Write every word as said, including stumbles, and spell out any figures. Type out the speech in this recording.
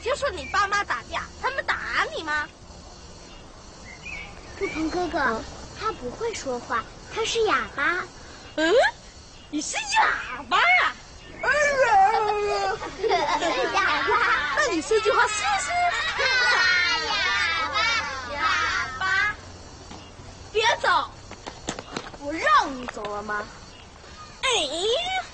听说你爸妈打架，他们打你吗？ 布鹏哥哥，嗯、他不会说话，他是哑巴。 嗯，你是哑巴啊？ 哑巴， 那你说句话试试。 哑巴，哑巴， 别走！ 我让你走了吗？ 哎。